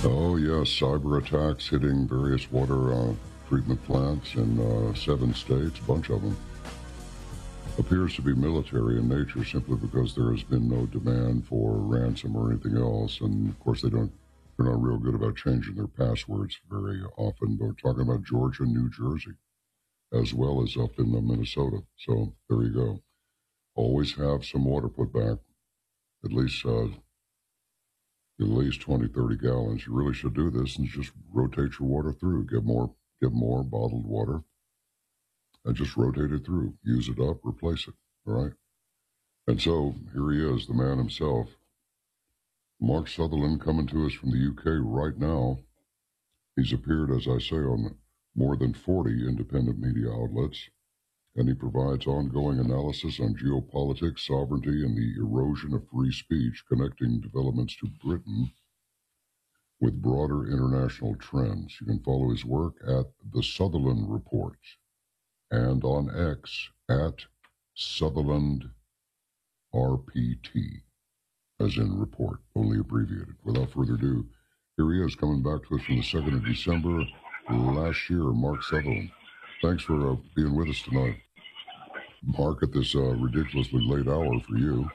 Oh, yes, cyber attacks hitting various water treatment plants in 7 states, a bunch of them. Appears to be military in nature simply because there has been no demand for ransom or anything else. And of course, they're not real good about changing their passwords very often. But we're talking about Georgia, New Jersey, as well as up in Minnesota. So there you go. Always have some water put back, at least 20, 30 gallons. You really should do this and just rotate your water through. Get more bottled water and just rotate it through. Use it up, replace it. All right? And so here he is, the man himself. Mark Sutherland coming to us from the UK right now. He's appeared, as I say, on more than 40 independent media outlets, and he provides ongoing analysis on geopolitics, sovereignty, and the erosion of free speech, connecting developments to Britain with broader international trends. You can follow his work at The Sutherland Report and on X at Sutherland RPT, as in report, only abbreviated. Without further ado, here he is coming back to us from the 2nd of December last year, Mark Sutherland. Thanks for being with us tonight. Mark, at this ridiculously late hour for you.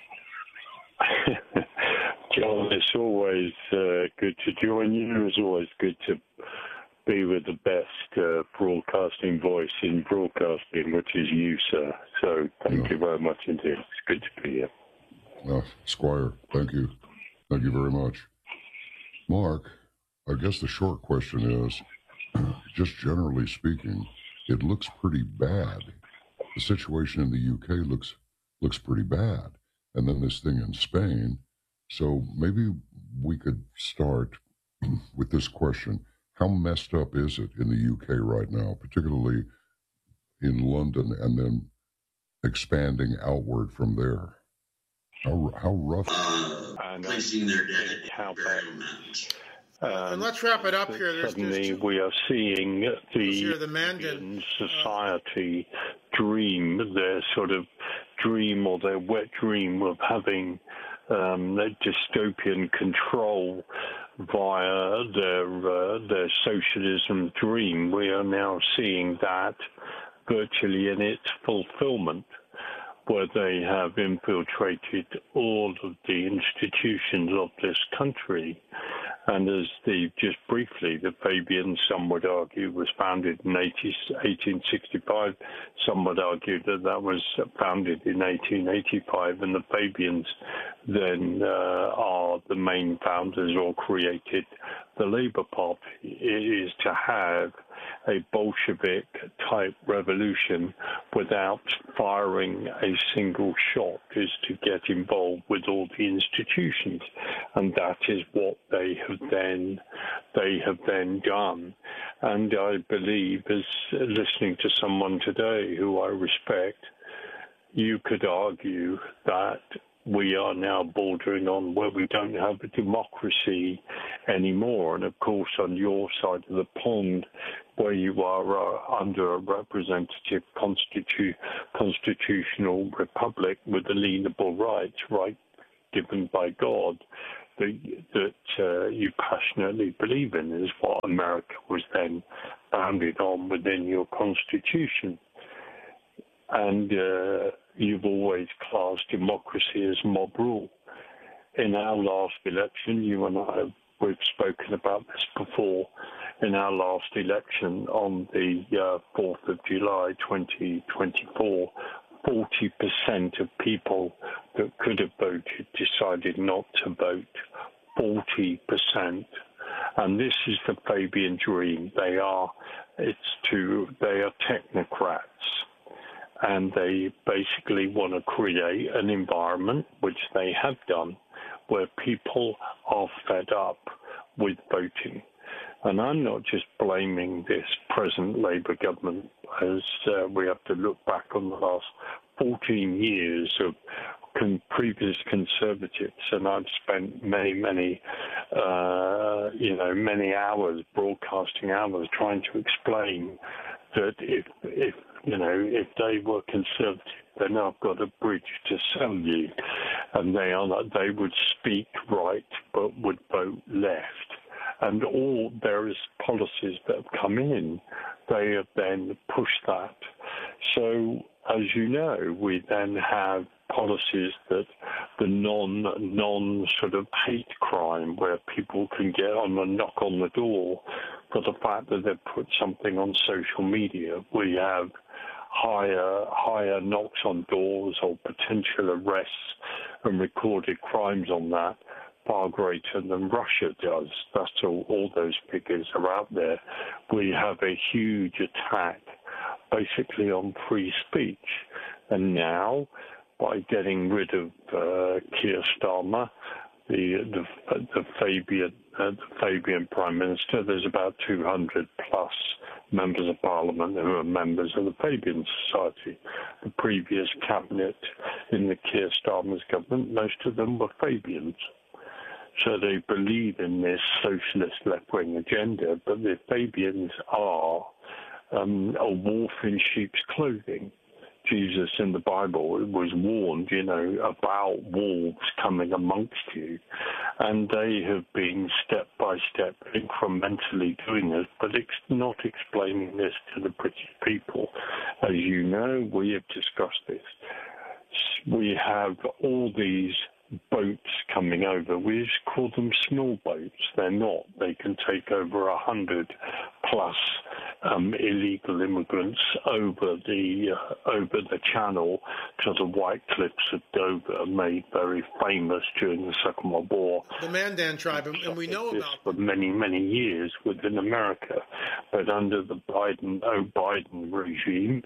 John, it's always good to join you. It's always good to be with the best broadcasting voice in broadcasting, which is you, sir. So thank you very much indeed. It's good to be here. Squire, thank you. Thank you very much. Mark, I guess the short question is, just generally speaking, it looks pretty bad. The situation in the UK looks pretty bad. And then this thing in Spain. So maybe we could start with this question. How messed up is it in the UK right now, particularly in London, and then expanding outward from there? How rough? Placing their dead at burial mounds. And let's wrap it up here. Suddenly we are seeing the Mandan society dream, their sort of dream or their wet dream of having their dystopian control via their socialism dream. We are now seeing that virtually in its fulfillment, where they have infiltrated all of the institutions of this country. And as just briefly, the Fabians, some would argue, was founded in 1865. Some would argue that was founded in 1885. And the Fabians then are the main founders or created the Labour Party. It is to have a Bolshevik-type revolution without firing a single shot, is to get involved with all the institutions, and that is what they have then done. And I believe, as listening to someone today who I respect, you could argue that we are now bordering on where we don't have a democracy anymore. And of course, on your side of the pond, where you are under a representative constitutional republic with alienable rights, right, given by God, that you passionately believe in, is what America was then founded on within your constitution. And you've always classed democracy as mob rule. In our last election, you and I, we've spoken about this before, in our last election on the 4th of July 2024, 40% of people that could have voted decided not to vote. 40%. And this is the Fabian dream. They are technocrats. And they basically want to create an environment, which they have done, where people are fed up with voting. And I'm not just blaming this present Labour government, as we have to look back on the last 14 years of previous Conservatives, and I've spent many hours, broadcasting hours, trying to explain that if they were Conservative, then I've got a bridge to sell you, and they would speak right but would vote left. and all various policies that have come in, they have then pushed that. So, as you know, we then have policies that the non sort of hate crime, where people can get on and knock on the door for the fact that they've put something on social media. We have higher knocks on doors or potential arrests and recorded crimes on that, far greater than Russia does. That's all those figures are out there. We have a huge attack basically on free speech. And now, by getting rid of Keir Starmer, the Fabian Prime Minister, there's about 200 plus members of Parliament who are members of the Fabian Society. The previous cabinet in the Keir Starmer's government, most of them were Fabians. So they believe in this socialist left-wing agenda, but the Fabians are a wolf in sheep's clothing. Jesus in the Bible was warned, about wolves coming amongst you. And they have been step by step incrementally doing this, but not explaining this to the British people. As you know, we have discussed this. We have all these boats coming over. We just call them small boats. They're not. They can take over 100 plus illegal immigrants over the channel to the White Cliffs of Dover, made very famous during the Second World War. The Mandan tribe, and we know about for many, many years within America. But under the Biden regime,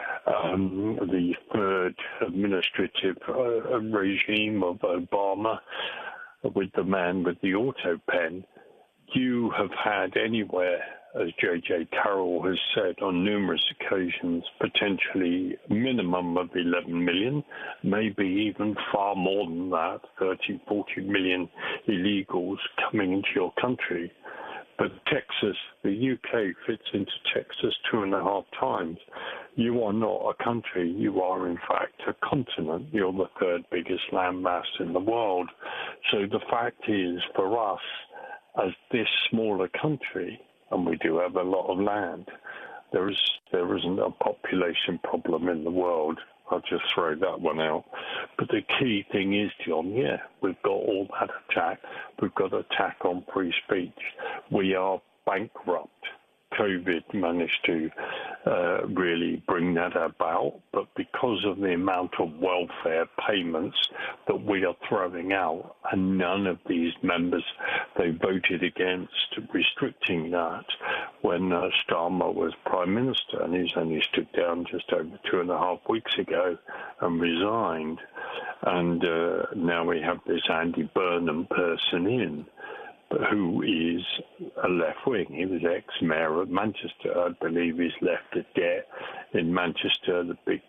the third administrative regime of Obama, with the man with the auto pen, you have had anywhere, as J.J. Carroll has said on numerous occasions, potentially minimum of 11 million, maybe even far more than that, 30, 40 million illegals coming into your country. But Texas, the UK fits into Texas 2.5 times. You are not a country. You are, in fact, a continent. You're the third biggest landmass in the world. So the fact is, for us, as this smaller country, and we do have a lot of land, there isn't a population problem in the world. I'll just throw that one out. But the key thing is, John, we've got all that attack. We've got attack on free speech. We are bankrupt. COVID managed to really bring that about, but because of the amount of welfare payments that we are throwing out, and none of these members, they voted against restricting that when Starmer was Prime Minister, and he's only stood down just over 2.5 weeks ago and resigned. And now we have this Andy Burnham person in, who is a left-wing. He was ex-mayor of Manchester. I believe he's left a debt in Manchester, the big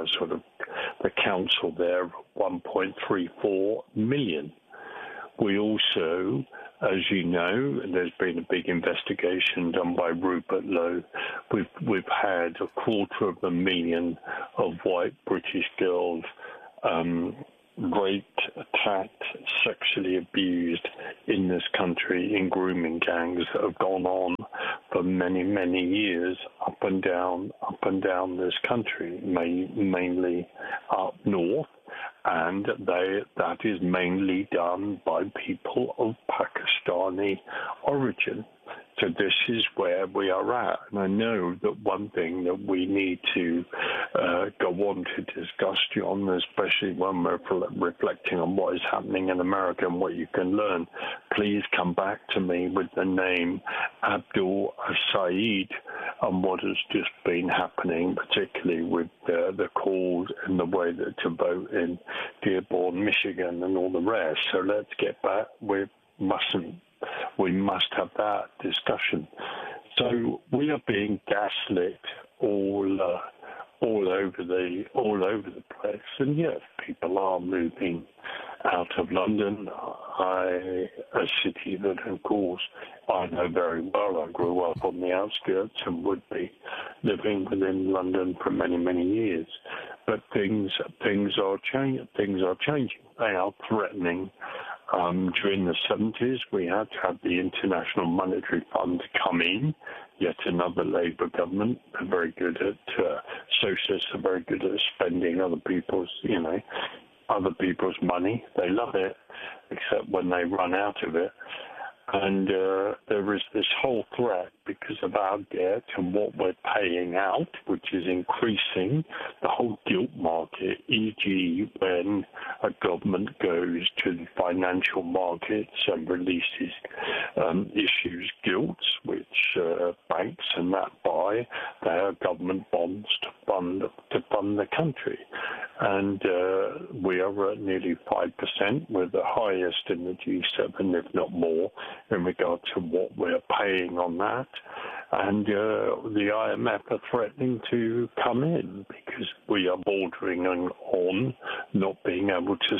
the council there, of 1.34 million. We also, as you know, there's been a big investigation done by Rupert Lowe. We've had 250,000 of white British girls raped, attacked, sexually abused in this country in grooming gangs that have gone on for many, many years up and down this country, mainly up north, and that is mainly done by people of Pakistani origin. So this is where we are at. And I know that one thing that we need to go on to discuss, John, especially when we're reflecting on what is happening in America and what you can learn, please come back to me with the name Abdul Saeed and what has just been happening, particularly with the calls and the way that to vote in Dearborn, Michigan, and all the rest. So let's get back. We must have that discussion. So we are being gaslit all over the place, and yes, people are moving out of London. A city that, of course, I know very well. I grew up on the outskirts and would be living within London for many, many years. But things are changing. They are threatening During the 70s, we had to have the International Monetary Fund come in, yet another Labour government. They're very good at, socialists are very good at spending other people's money. They love it, except when they run out of it. And there is this whole threat because of our debt and what we're paying out, which is increasing the whole gilt market, e.g. when a government goes to the financial markets and releases issues gilts, which banks and that buy, they are government bonds to fund the country. And we are at nearly 5%. We're the highest in the G7, if not more, in regard to what we're paying on that. And the IMF are threatening to come in because we are bordering on not being able to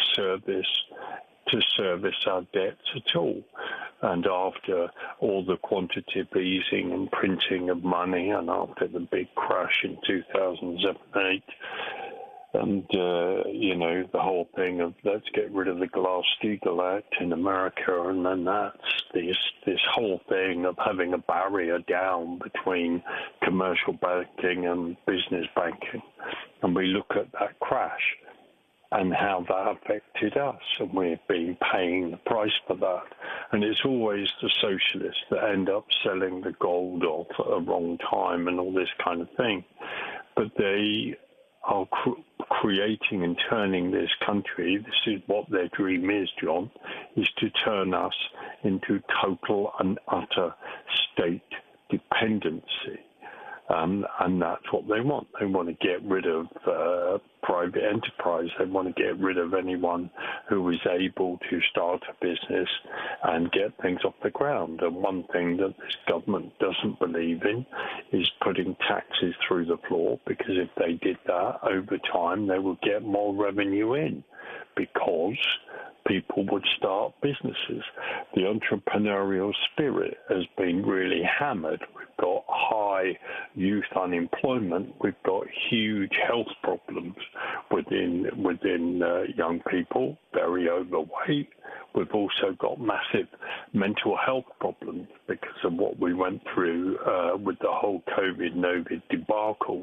service our debts at all. And after all the quantitative easing and printing of money, and after the big crash in 2007-8, and, the whole thing of let's get rid of the Glass-Steagall Act in America, and then that's this whole thing of having a barrier down between commercial banking and business banking. And we look at that crash and how that affected us, and we've been paying the price for that. And it's always the socialists that end up selling the gold off at a wrong time and all this kind of thing. But they are creating and turning this country, this is what their dream is, John, is to turn us into total and utter state dependency. And that's what they want. They want to get rid of private enterprise. They want to get rid of anyone who is able to start a business and get things off the ground. And one thing that this government doesn't believe in is putting taxes through the floor, because if they did that over time, they would get more revenue in, because people would start businesses. The entrepreneurial spirit has been really hammered. We've got high youth unemployment. We've got huge health problems within young people, very overweight. We've also got massive mental health problems because of what we went through with the whole COVID-19 debacle.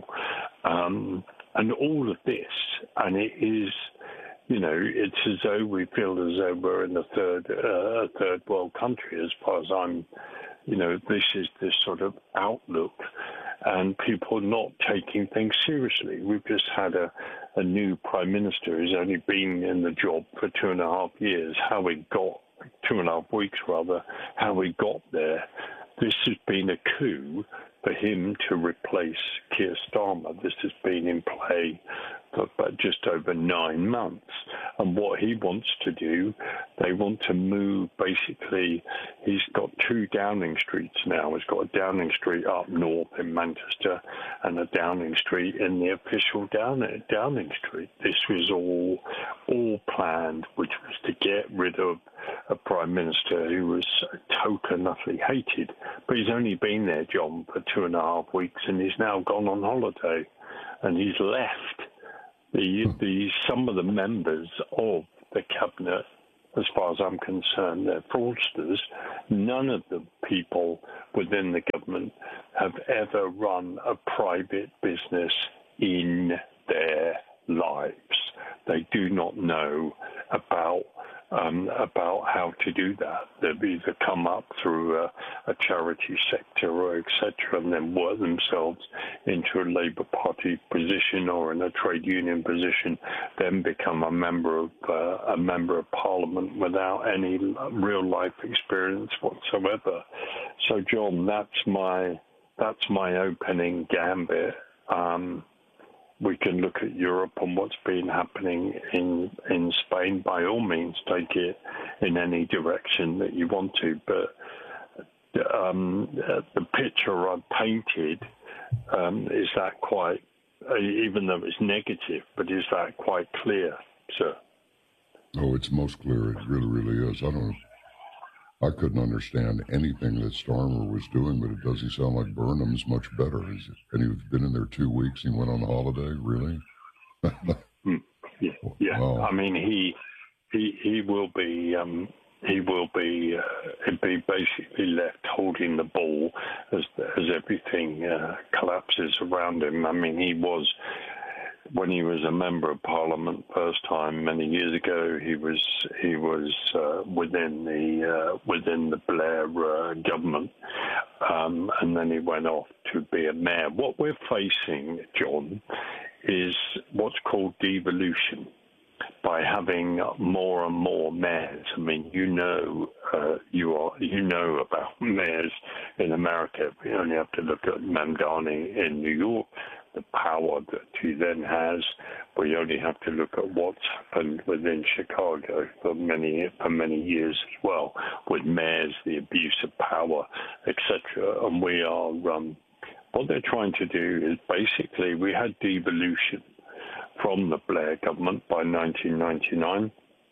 And all of this, and it is, it's as though we feel as though we're in a third world country, as far as I'm, this is this sort of outlook, and people not taking things seriously. We've just had a new prime minister who's only been in the job for 2.5 years. How we got, 2.5 weeks rather, how we got there. This has been a coup for him to replace Keir Starmer. This has been in play for just over 9 months. And what he wants to do, they want to move, basically, he's got 2 Downing Streets now. He's got a Downing Street up north in Manchester and a Downing Street in the official Downing Street. This was all planned, which was to get rid of a prime minister who was totally and utterly hated. But he's only been there, John, for 2.5 weeks, and he's now gone on holiday, and he's left some of the members of the cabinet, as far as I'm concerned, they're fraudsters. None of the people within the government have ever run a private business in their lives. They do not know about how to do that. They've either come up through a charity sector or etc., and then work themselves into a Labour Party position or in a trade union position, then become a member of Parliament without any real life experience whatsoever. So, John, that's my opening gambit. We can look at Europe and what's been happening in Spain. By all means, take it in any direction that you want to. But the picture I've painted, is that quite, even though it's negative, but is that quite clear, sir? Oh, it's most clear. It really, really is. I couldn't understand anything that Starmer was doing, but it doesn't sound like Burnham's much better, is it? And he's been in there 2 weeks. He went on holiday, really? Yeah. Wow. I mean, he will be basically left holding the ball as everything collapses around him. I mean, when he was a member of Parliament first time many years ago, he was within the Blair government, and then he went off to be a mayor. What we're facing, John, is what's called devolution. By having more and more mayors. I mean, you know about mayors in America. We only have to look at Mamdani in New York, the power that he then has. We only have to look at what's happened within Chicago for many years as well, with mayors, the abuse of power, etc. And we are what they're trying to do is basically we had devolution from the Blair government by 1999.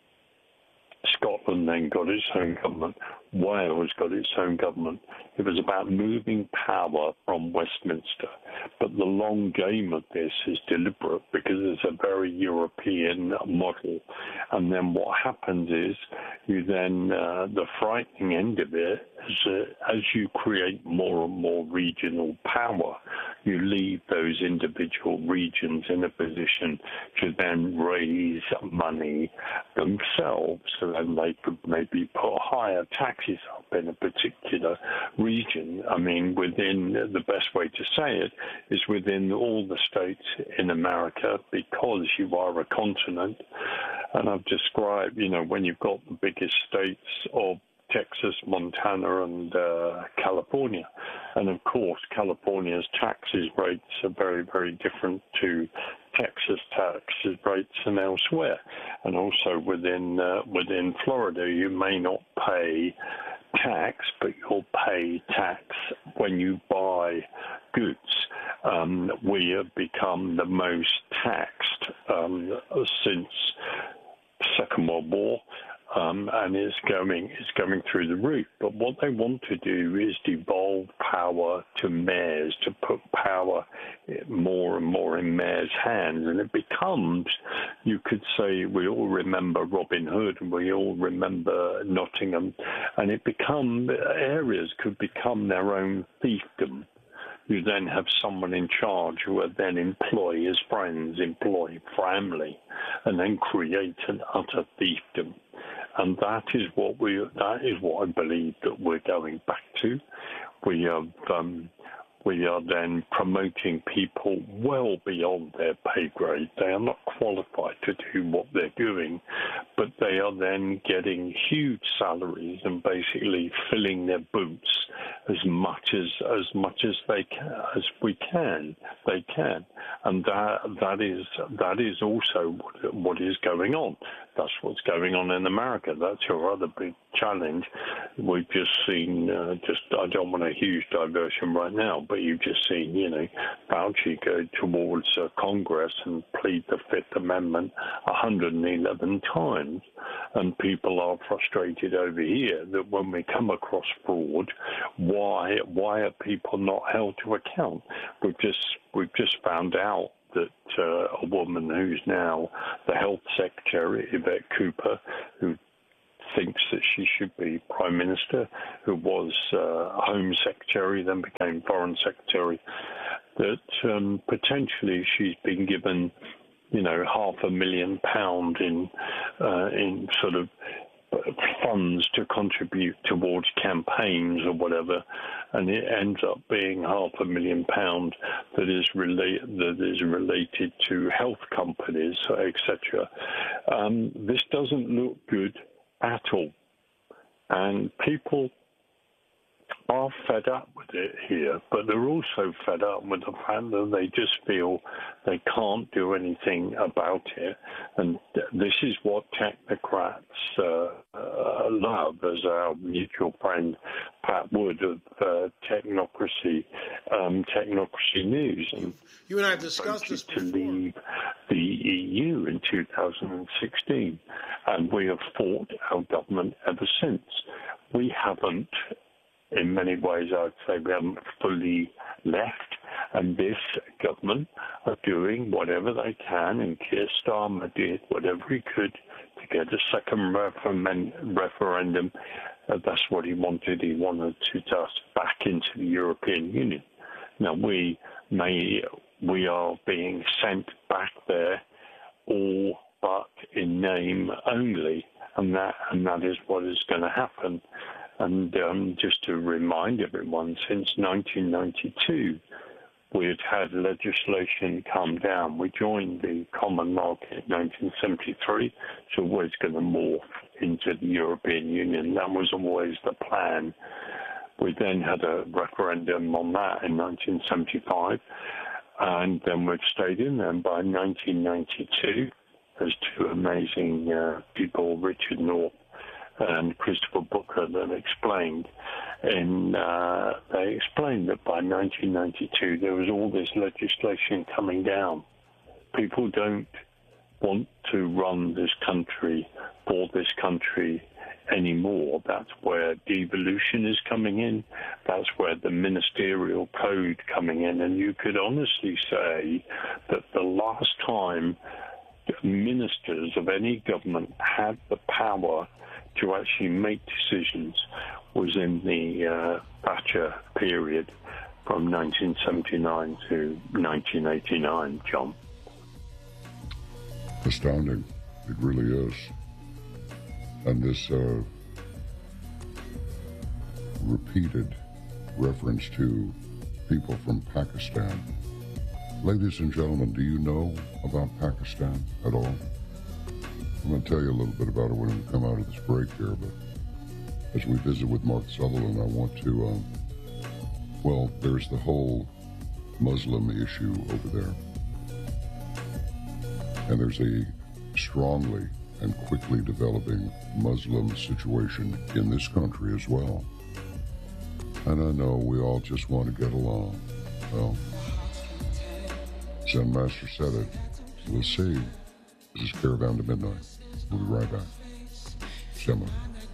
Scotland then got its own government. Wales got its own government. It was about moving power from Westminster. But the long game of this is deliberate because it's a very European model. And then what happens is you then, the frightening end of it is as you create more and more regional power, you leave those individual regions in a position to then raise money themselves, so then they could maybe put higher taxes up in a particular region. I mean, the best way to say it is within all the states in America, because you are a continent. And I've described, when you've got the biggest states of Texas, Montana, and California. And of course, California's taxes rates are very, very different to Texas taxes rates and elsewhere. And also within Florida, you may not pay tax, but you'll pay tax when you buy goods. We have become the most taxed since the Second World War. And it's going through the roof. But what they want to do is devolve power to mayors, to put power more and more in mayors' hands. And it becomes, you could say, we all remember Robin Hood and we all remember Nottingham, and areas could become their own fiefdom. You then have someone in charge who will then employ his friends, employ family, and then create an utter fiefdom. And that is what I believe that we're going back to. We are then promoting people well beyond their pay grade. They are not qualified to do what they're doing, but they are then getting huge salaries and basically filling their boots as much as they can, and that is also what is going on. That's what's going on in America. That's your other big challenge. We've just seen, I don't want a huge diversion right now, but you've just seen, Fauci go towards Congress and plead the Fifth Amendment 111 times. And people are frustrated over here that when we come across fraud, why are people not held to account? We've just found out that a woman who's now the health secretary, Yvette Cooper, who thinks that she should be prime minister, who was home secretary, then became foreign secretary, that potentially she's been given, £500,000 in sort of funds to contribute towards campaigns or whatever, and it ends up being £500,000 that is related to health companies, etc. This doesn't look good at all, and people are fed up with it here, but they're also fed up with the fact that they just feel they can't do anything about it. And this is what technocrats love, as our mutual friend Pat Wood of Technocracy News. And you and I have discussed this before. To leave the EU in 2016, and we have fought our government ever since. We haven't. In many ways, I'd say we haven't fully left, and this government are doing whatever they can, and Keir Starmer did whatever he could to get a second referendum. That's what he wanted. He wanted to take us back into the European Union. Now, we are being sent back there, all but in name only, and that is what is going to happen. And just to remind everyone, since 1992, we had legislation come down. We joined the common market in 1973, so we're going to morph into the European Union. That was always the plan. We then had a referendum on that in 1975, and then we've stayed in there. And by 1992, there's two amazing people, Richard North and Christopher Booker, that explained. And they explained that by 1992, there was all this legislation coming down. People don't want to run this country for this country anymore. That's where devolution is coming in. That's where the ministerial code coming in. And you could honestly say that the last time ministers of any government had the power to actually make decisions was in the Thatcher period from 1979 to 1989, John. Astounding. It really is. And this repeated reference to people from Pakistan. Ladies and gentlemen, do you know about Pakistan at all? I'm going to tell you a little bit about it when we come out of this break here, but as we visit with Mark Sutherland, I want to, well, there's the whole Muslim issue over there. And there's a strongly and quickly developing Muslim situation in this country as well. And I know we all just want to get along. Well, Zen Master said it. We'll see. This is Caravan to Midnight. We'll be right back. Shema.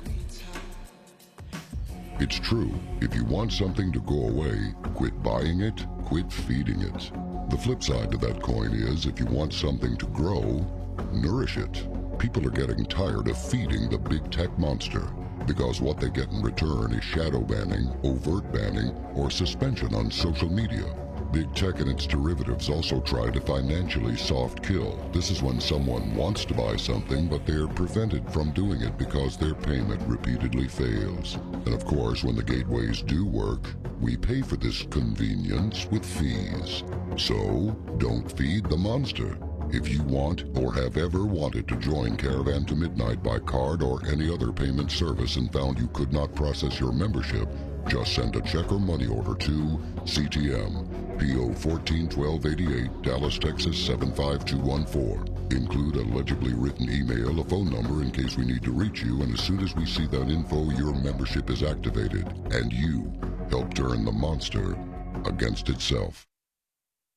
It's true. If you want something to go away, quit buying it, quit feeding it. The flip side to that coin is, if you want something to grow, nourish it. People are getting tired of feeding the big tech monster, because what they get in return is shadow banning, overt banning, or suspension on social media. Big tech and its derivatives also try to financially soft kill. This is when someone wants to buy something, but they're prevented from doing it because their payment repeatedly fails. And of course, when the gateways do work, we pay for this convenience with fees. So, don't feed the monster. If you want or have ever wanted to join Caravan to Midnight by card or any other payment service and found you could not process your membership, just send a check or money order to CTM, P.O. 141288, Dallas, Texas 75214. Include a legibly written email, a phone number in case we need to reach you, and as soon as we see that info, your membership is activated, and you help turn the monster against itself.